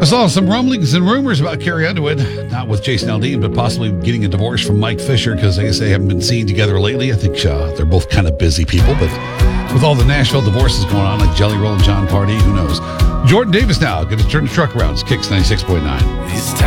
saw some rumblings and rumors about Carrie Underwood, not with Jason Aldean, but possibly getting a divorce from Mike Fisher because they say they haven't been seen together lately. I think they're both kind of busy people, but with all the Nashville divorces going on, like Jelly Roll and John Party, who knows? Jordan Davis now going to turn the truck around. It's Kicks 96.9.